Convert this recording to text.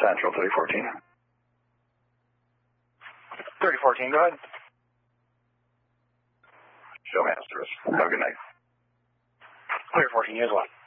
Central 3014. 3014, go ahead. Show masters. Have a good night. 3014, you as well.